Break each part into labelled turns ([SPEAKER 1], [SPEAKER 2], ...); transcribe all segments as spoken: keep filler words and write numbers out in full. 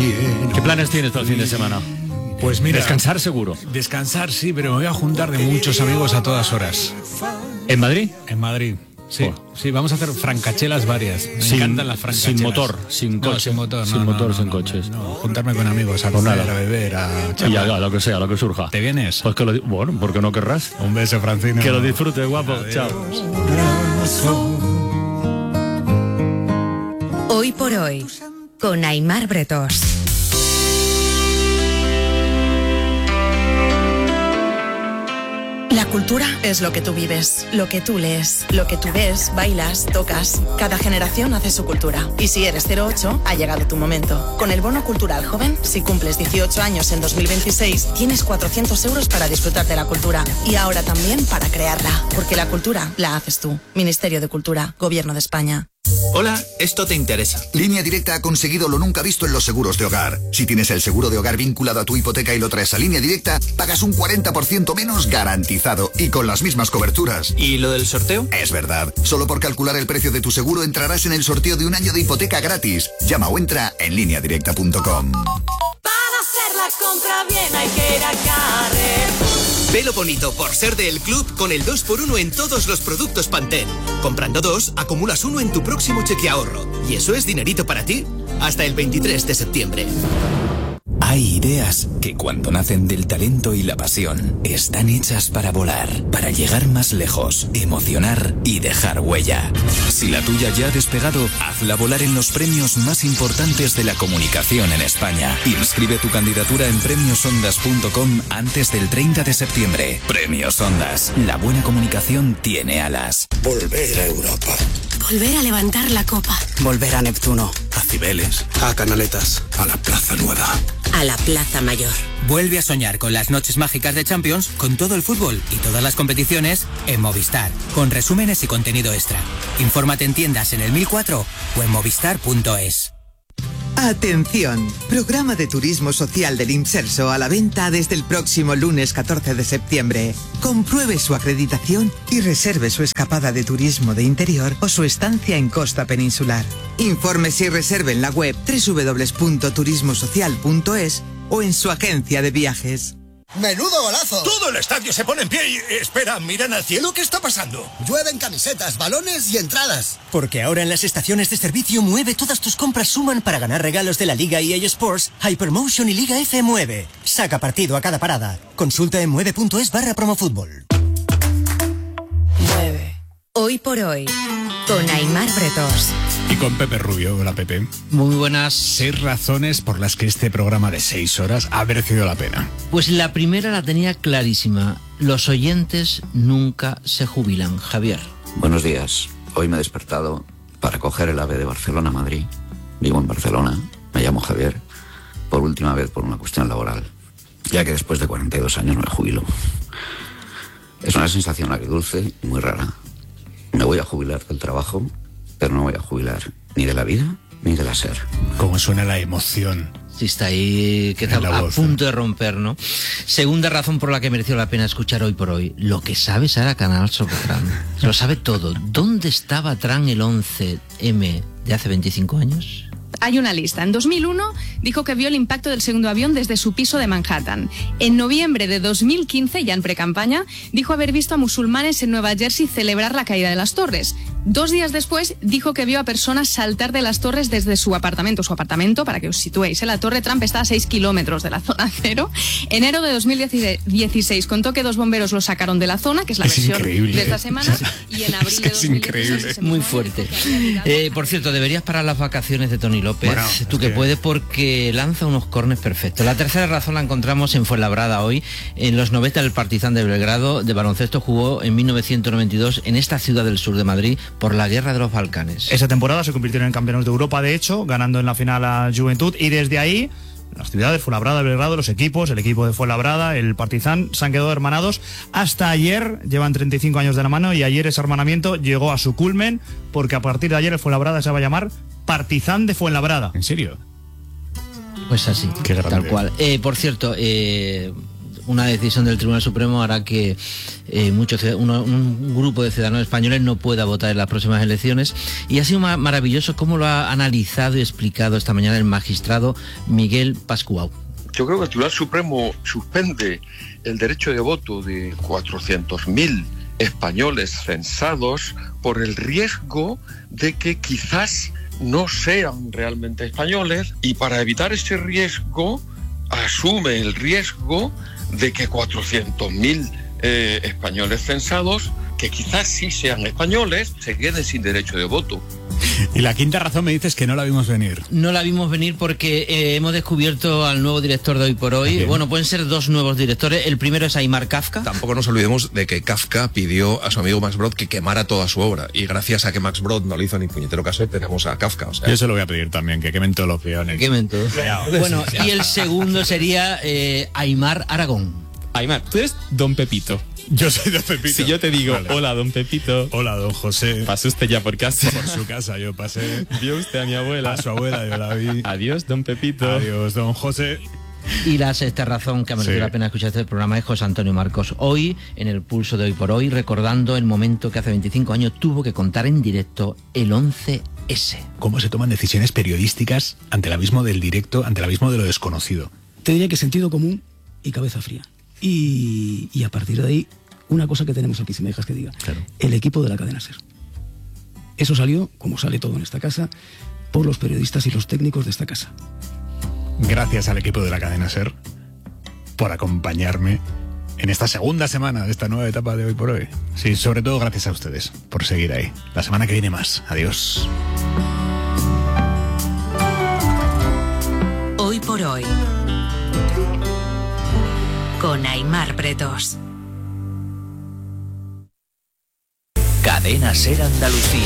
[SPEAKER 1] ¿Qué planes tienes para el fin de semana?
[SPEAKER 2] Pues mira,
[SPEAKER 1] descansar seguro.
[SPEAKER 2] Descansar sí, pero me voy a juntar de muchos amigos a todas horas.
[SPEAKER 1] ¿En Madrid?
[SPEAKER 2] En Madrid. Sí,
[SPEAKER 1] oh.
[SPEAKER 2] sí, vamos a hacer francachelas varias. Me
[SPEAKER 1] sin,
[SPEAKER 2] encantan las francachelas.
[SPEAKER 1] Sin motor, sin
[SPEAKER 2] no,
[SPEAKER 1] coche.
[SPEAKER 2] sin motor,
[SPEAKER 1] sin
[SPEAKER 2] no,
[SPEAKER 1] motor,
[SPEAKER 2] no,
[SPEAKER 1] sin
[SPEAKER 2] no,
[SPEAKER 1] coches.
[SPEAKER 2] No, no, juntarme con amigos a comer, a beber, a
[SPEAKER 1] charlar. Y a, a lo que sea, a lo que surja.
[SPEAKER 2] ¿Te vienes?
[SPEAKER 1] Pues que lo, bueno, ¿por qué no querrás?
[SPEAKER 2] Un beso, Francino.
[SPEAKER 1] Que lo disfrutes, guapo.
[SPEAKER 2] Adiós.
[SPEAKER 1] Chao.
[SPEAKER 3] Hoy por hoy, con Aimar Bretos.
[SPEAKER 4] La cultura es lo que tú vives, lo que tú lees, lo que tú ves, bailas, tocas. Cada generación hace su cultura. Y si eres cero ocho, ha llegado tu momento. Con el Bono Cultural Joven, si cumples dieciocho años en dos mil veintiséis, tienes cuatrocientos euros para disfrutar de la cultura. Y ahora también para crearla. Porque la cultura la haces tú. Ministerio de Cultura, Gobierno de España.
[SPEAKER 5] Hola, esto te interesa.
[SPEAKER 6] Línea Directa ha conseguido lo nunca visto en los seguros de hogar. Si tienes el seguro de hogar vinculado a tu hipoteca y lo traes a Línea Directa, pagas un cuarenta por ciento menos garantizado y con las mismas coberturas.
[SPEAKER 5] ¿Y lo del sorteo?
[SPEAKER 6] Es verdad. Solo por calcular el precio de tu seguro entrarás en el sorteo de un año de hipoteca gratis. Llama o entra en línea directa punto com.
[SPEAKER 7] Para hacer la compra bien hay que ir a Carrefour.
[SPEAKER 5] Velo bonito por ser del club con el dos por uno en todos los productos Pantene. Comprando dos, acumulas uno en tu próximo cheque ahorro. Y eso es dinerito para ti hasta el veintitrés de septiembre.
[SPEAKER 8] Hay ideas que cuando nacen del talento y la pasión están hechas para volar, para llegar más lejos, emocionar y dejar huella. Si la tuya ya ha despegado, hazla volar en los premios más importantes de la comunicación en España. Inscribe tu candidatura en premios ondas punto com antes del treinta de septiembre. Premios Ondas. La buena comunicación tiene alas.
[SPEAKER 9] Volver a Europa.
[SPEAKER 10] Volver a levantar la copa.
[SPEAKER 9] Volver a Neptuno. A Cibeles. A Canaletas. A la Plaza Nueva.
[SPEAKER 10] A la Plaza Mayor.
[SPEAKER 11] Vuelve a soñar con las noches mágicas de Champions, con todo el fútbol y todas las competiciones en Movistar, con resúmenes y contenido extra. Infórmate en tiendas en el mil cuatro o en movistar punto es.
[SPEAKER 12] Atención, programa de turismo social del Imserso a la venta desde el próximo lunes catorce de septiembre. Compruebe su acreditación y reserve su escapada de turismo de interior o su estancia en costa peninsular. Infórmese y reserve en la web doble u doble u doble u punto turismo social punto es o en su agencia de viajes.
[SPEAKER 13] ¡Menudo golazo!
[SPEAKER 14] Todo el estadio se pone en pie y... Espera, miran al cielo, ¿qué está pasando?
[SPEAKER 13] Llueven camisetas, balones y entradas.
[SPEAKER 15] Porque ahora en las estaciones de servicio Mueve todas tus compras suman para ganar regalos de la Liga E A Sports, Hypermotion y Liga F Mueve. Saca partido a cada parada. Consulta en mueve punto es barra promofútbol.
[SPEAKER 3] Mueve. Hoy por hoy, con Aimar Bretos.
[SPEAKER 2] Y con Pepe Rubio, hola Pepe.
[SPEAKER 16] Muy buenas.
[SPEAKER 2] Seis razones por las que este programa de seis horas ha merecido la pena.
[SPEAKER 16] Pues la primera la tenía clarísima. Los oyentes nunca se jubilan, Javier.
[SPEAKER 17] Buenos días. Hoy me he despertado para coger el AVE de Barcelona a Madrid. Vivo en Barcelona, me llamo Javier. Por última vez por una cuestión laboral, ya que después de cuarenta y dos años me jubilo. Es una sensación agridulce y muy rara. Me voy a jubilar del trabajo, pero no voy a jubilar ni de la vida ni de la ser.
[SPEAKER 2] ¿Cómo suena la emoción?
[SPEAKER 16] Sí, está ahí, que está a voz, punto ¿no? de romper, ¿no? Segunda razón por la que mereció la pena escuchar Hoy por Hoy. Lo que sabe Sara Canal sobre Tran. Lo sabe todo. ¿Dónde estaba Tran el once eme de hace veinticinco años?
[SPEAKER 18] Hay una lista. En dos mil uno dijo que vio el impacto del segundo avión desde su piso de Manhattan. En noviembre de dos mil quince, ya en precampaña, dijo haber visto a musulmanes en Nueva Jersey celebrar la caída de las torres. Dos días después dijo que vio a personas saltar de las torres desde su apartamento. Su apartamento, para que os situéis, ¿eh? La Torre Trump está a seis kilómetros de la zona cero. Enero de dos mil dieciséis contó que dos bomberos lo sacaron de la zona, que es la es versión
[SPEAKER 2] increíble.
[SPEAKER 18] de esta semana, y en abril es que de dos mil dieciséis...
[SPEAKER 16] Es muy fuerte. Eh, por cierto, deberías parar las vacaciones de Tony López, bueno, tú que, que puedes, porque lanza unos córners perfectos. La tercera razón la encontramos en Fuenlabrada hoy. En los noventa el Partizan de Belgrado de baloncesto jugó en mil novecientos noventa y dos en esta ciudad del sur de Madrid por la guerra de los Balcanes.
[SPEAKER 19] Esa temporada se convirtieron en campeones de Europa, de hecho, ganando en la final a Juventud, y desde ahí las ciudades, Fuenlabrada, Belgrado, los equipos, el equipo de Fuenlabrada, el Partizan, se han quedado hermanados hasta ayer. Llevan treinta y cinco años de la mano y ayer ese hermanamiento llegó a su culmen, porque a partir de ayer el Fuenlabrada se va a llamar Partizan de Fuenlabrada.
[SPEAKER 2] ¿En serio?
[SPEAKER 16] Pues así, tal cual. Eh, por cierto, eh, una decisión del Tribunal Supremo hará que eh, muchos, uno, un grupo de ciudadanos españoles no pueda votar en las próximas elecciones. Y ha sido ma- maravilloso cómo lo ha analizado y explicado esta mañana el magistrado Miguel Pascual.
[SPEAKER 20] Yo creo que el Tribunal Supremo suspende el derecho de voto de cuatrocientos mil españoles censados por el riesgo de que quizás no sean realmente españoles, y para evitar ese riesgo asume el riesgo de que cuatrocientos mil eh, españoles censados, que quizás sí sean españoles, se queden sin derecho de voto.
[SPEAKER 2] Y la quinta razón me dices que no la vimos venir.
[SPEAKER 16] No la vimos venir porque eh, hemos descubierto al nuevo director de Hoy por Hoy. Bien. Bueno, pueden ser dos nuevos directores. El primero es Aimar Kafka.
[SPEAKER 21] Tampoco nos olvidemos de que Kafka pidió a su amigo Max Brod que quemara toda su obra. Y gracias a que Max Brod no le hizo ni puñetero caso, tenemos a Kafka. O sea,
[SPEAKER 2] yo se lo voy a pedir también, que quemen todos los peones.
[SPEAKER 16] Que quemen todos. Bueno, y el segundo sería eh, Aimar Aragón.
[SPEAKER 22] Aimar, tú eres Don Pepito.
[SPEAKER 2] Yo soy Don Pepito.
[SPEAKER 22] Si yo te digo,
[SPEAKER 2] vale.
[SPEAKER 22] Hola, Don Pepito.
[SPEAKER 2] Hola, Don José.
[SPEAKER 22] Pasó usted ya por casa.
[SPEAKER 2] Por su casa yo pasé.
[SPEAKER 22] Vio usted a mi abuela.
[SPEAKER 2] A su abuela yo la vi.
[SPEAKER 22] Adiós, Don Pepito.
[SPEAKER 2] Adiós, Don José.
[SPEAKER 16] Y la sexta razón que ha merecido sí. la pena escuchar este programa es José Antonio Marcos. Hoy, en el pulso de Hoy por Hoy, recordando el momento que hace veinticinco años tuvo que contar en directo el once ese.
[SPEAKER 2] ¿Cómo se toman decisiones periodísticas ante el abismo del directo, ante el abismo de lo desconocido?
[SPEAKER 23] Te diría que sentido común y cabeza fría. Y, y a partir de ahí, una cosa que tenemos aquí, si me dejas que diga, claro. El equipo de la cadena SER. Eso salió, como sale todo en esta casa, por los periodistas y los técnicos de esta casa.
[SPEAKER 2] Gracias al equipo de la cadena SER por acompañarme en esta segunda semana de esta nueva etapa de Hoy por Hoy. Sí, sobre todo gracias a ustedes por seguir ahí. La semana que viene más. Adiós.
[SPEAKER 3] Hoy por Hoy con Aimar Bretos.
[SPEAKER 8] Cadena SER Andalucía.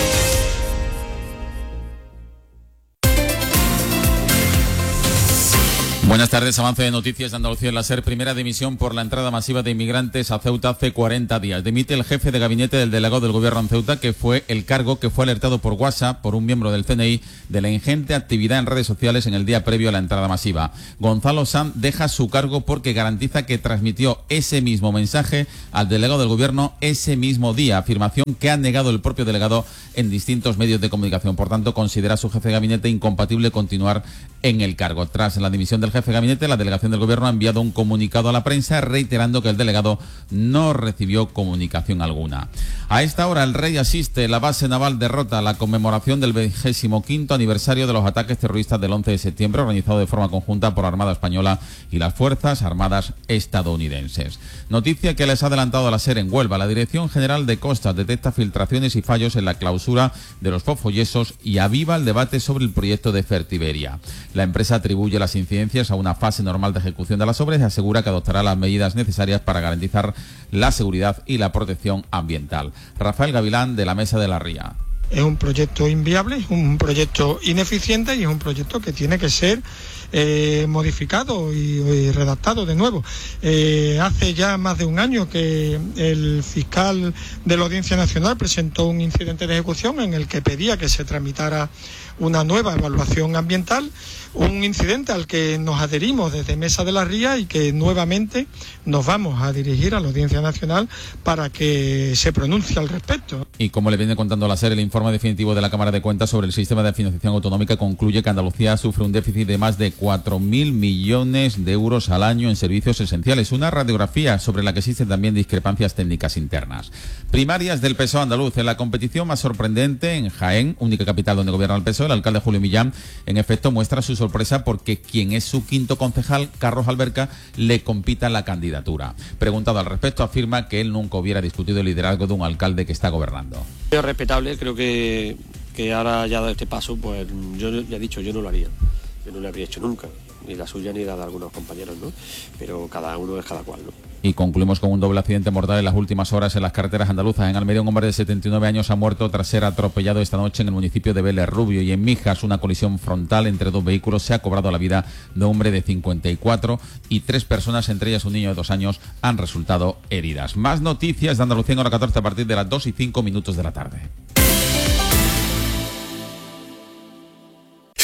[SPEAKER 24] Buenas tardes, avance de noticias de Andalucía en la SER. Primera dimisión por la entrada masiva de inmigrantes a Ceuta hace cuarenta días. Dimite el jefe de gabinete del delegado del gobierno en Ceuta, que fue el cargo que fue alertado por WhatsApp por un miembro del C N I de la ingente actividad en redes sociales en el día previo a la entrada masiva. Gonzalo Sanz deja su cargo porque garantiza que transmitió ese mismo mensaje al delegado del gobierno ese mismo día, afirmación que ha negado el propio delegado en distintos medios de comunicación. Por tanto, considera a su jefe de gabinete incompatible continuar en el cargo. Tras la dimisión del jefe de gabinete, la delegación del gobierno ha enviado un comunicado a la prensa reiterando que el delegado no recibió comunicación alguna. A esta hora el Rey asiste, la base naval de Rota, a la conmemoración del vigésimo quinto aniversario de los ataques terroristas del once de septiembre, organizado de forma conjunta por la Armada Española y las Fuerzas Armadas estadounidenses. Noticia que les ha adelantado a la SER en Huelva. La Dirección General de Costas detecta filtraciones y fallos en la clausura de los Pofollesos y aviva el debate sobre el proyecto de Fertiberia. La empresa atribuye las incidencias a una fase normal de ejecución de las obras y asegura que adoptará las medidas necesarias para garantizar la seguridad y la protección ambiental. Rafael Gavilán, de la Mesa de la Ría.
[SPEAKER 25] Es un proyecto inviable, es un proyecto ineficiente y es un proyecto que tiene que ser eh, modificado y, y redactado de nuevo. Eh, hace ya más de un año que el fiscal de la Audiencia Nacional presentó un incidente de ejecución en el que pedía que se tramitara una nueva evaluación ambiental, un incidente al que nos adherimos desde Mesa de la Ría y que nuevamente nos vamos a dirigir a la Audiencia Nacional para que se pronuncie al respecto.
[SPEAKER 24] Y como le viene contando la SER, el informe definitivo de la Cámara de Cuentas sobre el sistema de financiación autonómica concluye que Andalucía sufre un déficit de más de cuatro mil millones de euros al año en servicios esenciales, una radiografía sobre la que existen también discrepancias técnicas internas. Primarias del P S O E andaluz. En la competición más sorprendente, en Jaén, única capital donde gobierna el P S O E, el alcalde Julio Millán, en efecto, muestra su sorpresa porque quien es su quinto concejal, Carlos Alberca, le compita en la candidatura. Preguntado al respecto, afirma que él nunca hubiera discutido el liderazgo de un alcalde que está gobernando.
[SPEAKER 26] Es respetable, creo que, que ahora ya dado este paso, pues yo ya he dicho, yo no lo haría. Yo no lo habría hecho nunca, ni la suya ni la de algunos compañeros, ¿no? Pero cada uno es cada cual, ¿no?
[SPEAKER 24] Y concluimos con un doble accidente mortal en las últimas horas en las carreteras andaluzas. En Almería, un hombre de setenta y nueve años ha muerto tras ser atropellado esta noche en el municipio de Vélez Rubio. Y en Mijas, una colisión frontal entre dos vehículos se ha cobrado la vida de un hombre de cincuenta y cuatro y tres personas, entre ellas un niño de dos años, han resultado heridas. Más noticias de Andalucía en hora catorce a partir de las dos y cinco minutos de la tarde.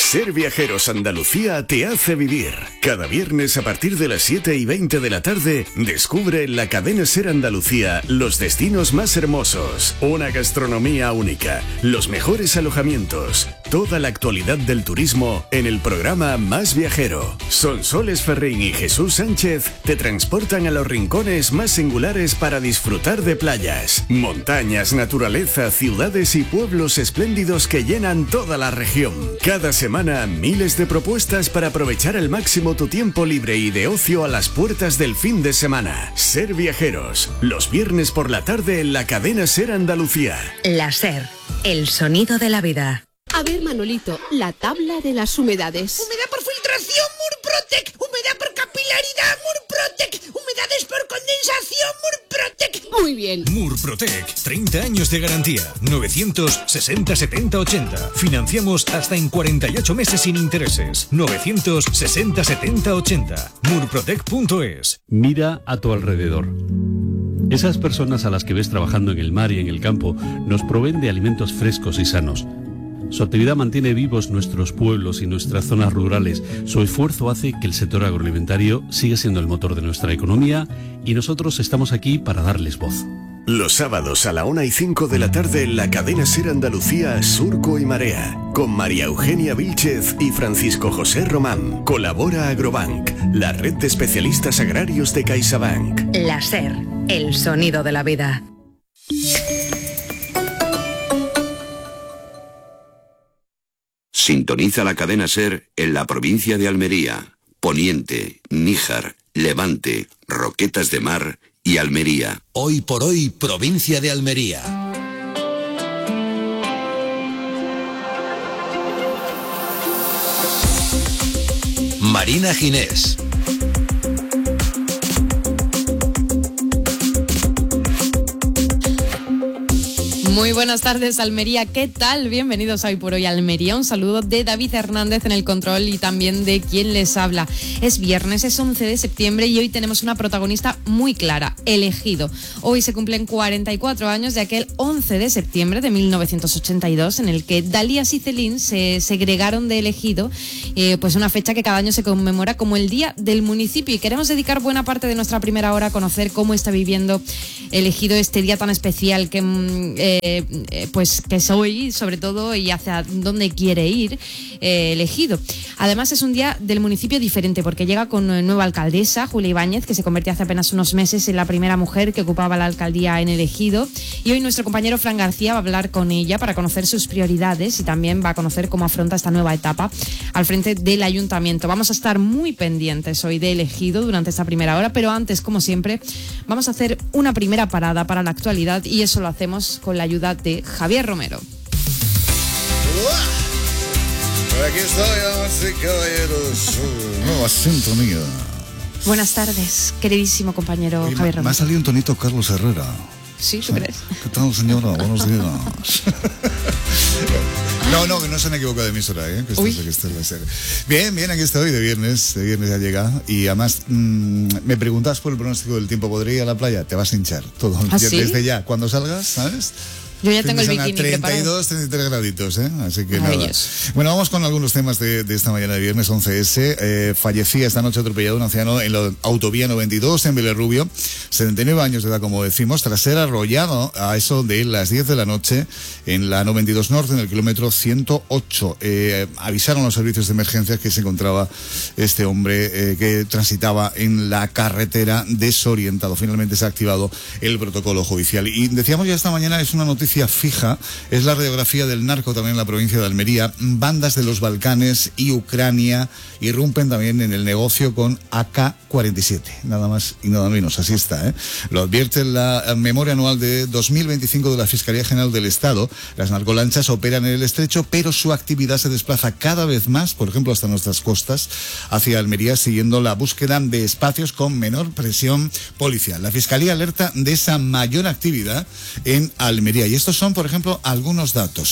[SPEAKER 1] Ser Viajeros Andalucía te hace vivir. Cada viernes a partir de las siete y veinte de la tarde, descubre en la cadena Ser Andalucía los destinos más hermosos, una gastronomía única, los mejores alojamientos, toda la actualidad del turismo en el programa Más Viajero. Sonsoles Ferrín y Jesús Sánchez te transportan a los rincones más singulares para disfrutar de playas, montañas, naturaleza, ciudades y pueblos espléndidos que llenan toda la región. Cada semana, miles de propuestas para aprovechar al máximo tu tiempo libre y de ocio a las puertas del fin de semana. Ser Viajeros, los viernes por la tarde en la cadena Ser Andalucía.
[SPEAKER 3] La Ser, el sonido de la vida.
[SPEAKER 4] A ver, Manolito, la tabla de las humedades.
[SPEAKER 5] Humedad por filtración, Murprotec. Humedad por capilaridad, Murprotec. Humedades por condensación, Murprotec.
[SPEAKER 4] Muy bien.
[SPEAKER 6] Murprotec, treinta años de garantía. novecientos sesenta setenta ochenta. Financiamos hasta en cuarenta y ocho meses sin intereses. novecientos sesenta setenta ochenta. murprotec punto es.
[SPEAKER 7] Mira a tu alrededor. Esas personas a las que ves trabajando en el mar y en el campo nos proveen de alimentos frescos y sanos. Su actividad mantiene vivos nuestros pueblos y nuestras zonas rurales. Su esfuerzo hace que el sector agroalimentario siga siendo el motor de nuestra economía y nosotros estamos aquí para darles voz.
[SPEAKER 1] Los sábados a la una y cinco de la tarde en la cadena Ser Andalucía, Surco y Marea, con María Eugenia Vílchez y Francisco José Román. Colabora Agrobank, la red de especialistas agrarios de CaixaBank.
[SPEAKER 3] La Ser, el sonido de la vida.
[SPEAKER 9] Sintoniza la cadena SER en la provincia de Almería, Poniente, Níjar, Levante, Roquetas de Mar y Almería.
[SPEAKER 27] Hoy por hoy, provincia de Almería. Marina Ginés.
[SPEAKER 28] Muy buenas tardes, Almería. ¿Qué tal? Bienvenidos a Hoy por Hoy Almería. Un saludo de David Hernández en el control y también de quien les habla. Es viernes, es once de septiembre y hoy tenemos una protagonista muy clara, El Ejido. Hoy se cumplen cuarenta y cuatro años de aquel once de septiembre de mil novecientos ochenta y dos en el que Dalías y Celín se segregaron de El Ejido, eh, pues una fecha que cada año se conmemora como el Día del Municipio, y queremos dedicar buena parte de nuestra primera hora a conocer cómo está viviendo El Ejido este día tan especial que... Eh, Eh, pues que es hoy, sobre todo, y hacia dónde quiere ir eh, El Ejido. Además es un día del municipio diferente porque llega con nueva alcaldesa, Julia Ibáñez, que se convirtió hace apenas unos meses en la primera mujer que ocupaba la alcaldía en El Ejido, y hoy nuestro compañero Fran García va a hablar con ella para conocer sus prioridades y también va a conocer cómo afronta esta nueva etapa al frente del ayuntamiento. Vamos a estar muy pendientes hoy de El Ejido durante esta primera hora, pero antes, como siempre, vamos a hacer una primera parada para la actualidad, y eso lo hacemos con la ayuda de Javier Romero.
[SPEAKER 29] Aquí estoy, damas y caballeros. Nueva sintonía.
[SPEAKER 28] Buenas tardes, queridísimo compañero
[SPEAKER 29] Oye,
[SPEAKER 28] Javier Romero.
[SPEAKER 29] Me ha salido un tonito Carlos Herrera.
[SPEAKER 28] ¿Sí? ¿Tú crees?
[SPEAKER 29] ¿Qué tal, señora? Buenos días. No, no, que no se han equivocado de emisora, ¿eh? Que esto, que esto es la serie. Bien, bien, aquí estoy, de viernes, de viernes ya llega. Y además, mmm, me preguntas por el pronóstico del tiempo, ¿podría ir a la playa? Te vas a hinchar todo.
[SPEAKER 28] ¿Ah, sí?
[SPEAKER 29] Desde ya, cuando salgas, ¿sabes?
[SPEAKER 28] Yo ya tengo el bikini
[SPEAKER 29] treinta y dos, treinta y tres graditos, ¿eh? Así que nada. Bueno, vamos con algunos temas de, de esta mañana de viernes once ese. Eh, fallecía esta noche atropellado un anciano en la autovía noventa y dos en Vilarrubio, setenta y nueve años de edad, como decimos, tras ser arrollado a eso de las diez de la noche en la noventa y dos Norte, en el kilómetro ciento ocho. Eh, avisaron los servicios de emergencias que se encontraba este hombre eh, que transitaba en la carretera desorientado. Finalmente se ha activado el protocolo judicial. Y decíamos ya esta mañana, es una noticia fija, es la radiografía del narco también en la provincia de Almería. Bandas de los Balcanes y Ucrania irrumpen también en el negocio con A K cuarenta y siete, nada más y nada menos, así está, ¿eh? Lo advierte la memoria anual de dos mil veinticinco de la Fiscalía General del Estado. Las narcolanchas operan en el estrecho, pero su actividad se desplaza cada vez más, por ejemplo, hasta nuestras costas, hacia Almería, siguiendo la búsqueda de espacios con menor presión policial. La Fiscalía alerta de esa mayor actividad en Almería. Y estos son, por ejemplo, algunos datos.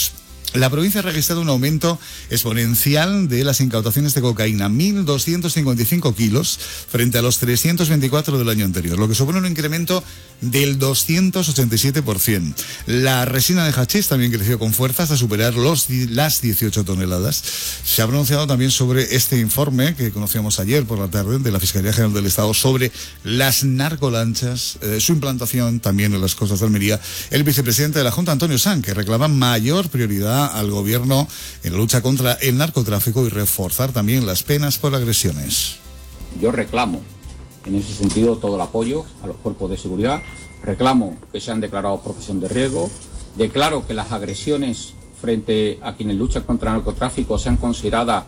[SPEAKER 29] La provincia ha registrado un aumento exponencial de las incautaciones de cocaína, mil doscientos cincuenta y cinco kilos frente a los trescientos veinticuatro del año anterior, lo que supone un incremento del doscientos ochenta y siete por ciento. La resina de hachís también creció con fuerza hasta superar los, las dieciocho toneladas. Se ha pronunciado también sobre este informe que conocíamos ayer por la tarde de la Fiscalía General del Estado sobre las narcolanchas, eh, su implantación también en las costas de Almería. El vicepresidente de la Junta, Antonio Sanz, que reclama mayor prioridad al gobierno en la lucha contra el narcotráfico y reforzar también las penas por agresiones.
[SPEAKER 10] Yo reclamo en ese sentido todo el apoyo a los cuerpos de seguridad, reclamo que sean declarados profesión de riesgo, declaro que las agresiones frente a quienes luchan contra el narcotráfico sean consideradas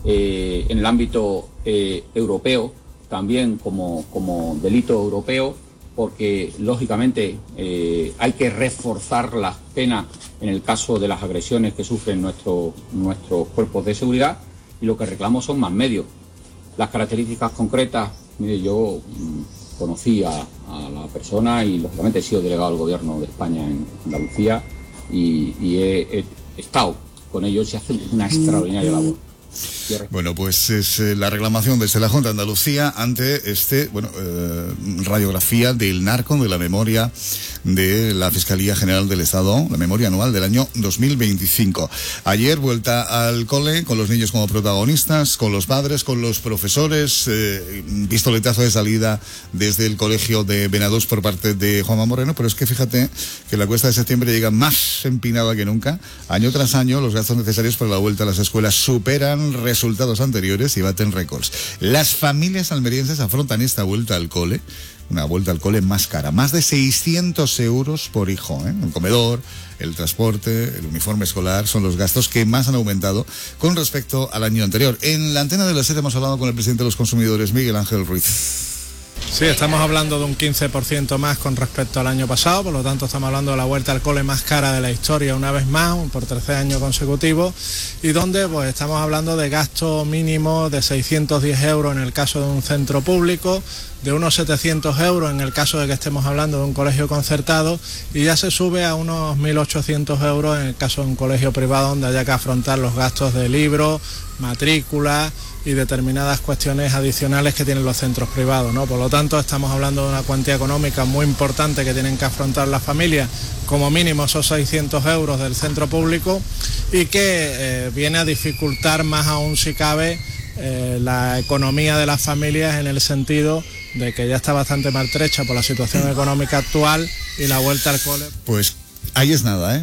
[SPEAKER 10] eh, en el ámbito eh, europeo también como, como delito europeo, porque lógicamente eh, hay que reforzar las penas en el caso de las agresiones que sufren nuestro, nuestros cuerpos de seguridad, y lo que reclamo son más medios. Las características concretas, mire, yo mmm, conocí a, a la persona y lógicamente he sido delegado del Gobierno de España en Andalucía y, y he, he estado con ellos y hacen una extraordinaria labor.
[SPEAKER 29] Bueno, pues es eh, la reclamación desde la Junta de Andalucía ante este, bueno, eh, radiografía del narco, de la memoria de la Fiscalía General del Estado, la memoria anual del año dos mil veinticinco. Ayer vuelta al cole con los niños como protagonistas, con los padres, con los profesores, eh, pistoletazo de salida desde el colegio de Benadós por parte de Juanma Moreno, pero es que fíjate que la cuesta de septiembre llega más empinada que nunca. Año tras año los gastos necesarios para la vuelta a las escuelas superan resultados anteriores y baten récords. Las familias almerienses afrontan esta vuelta al cole, una vuelta al cole más cara, más de seiscientos euros por hijo, ¿eh? El comedor, el transporte, el uniforme escolar son los gastos que más han aumentado con respecto al año anterior. En la antena de la SER hemos hablado con el presidente de los consumidores, Miguel Ángel Ruiz.
[SPEAKER 11] Sí, estamos hablando de un quince por ciento más con respecto al año pasado, por lo tanto estamos hablando de la vuelta al cole más cara de la historia una vez más, por tercer año consecutivo, y donde pues estamos hablando de gasto mínimo de seiscientos diez euros en el caso de un centro público, de unos setecientos euros en el caso de que estemos hablando de un colegio concertado, y ya se sube a unos mil ochocientos euros en el caso de un colegio privado donde haya que afrontar los gastos de libros, matrícula y determinadas cuestiones adicionales que tienen los centros privados, ¿no? Por lo tanto, estamos hablando de una cuantía económica muy importante que tienen que afrontar las familias, como mínimo esos seiscientos euros del centro público, y que eh, viene a dificultar más aún, si cabe, eh, la economía de las familias, en el sentido de que ya está bastante maltrecha por la situación económica actual y la vuelta al cole.
[SPEAKER 29] Pues ahí es nada, ¿eh?